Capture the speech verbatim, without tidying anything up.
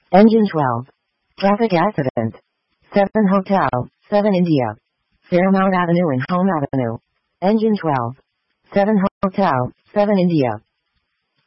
Engine twelve. Traffic accident. seven Hotel, seven India. Fairmount Avenue and Home Avenue. Engine twelve. seven Hotel, seven India.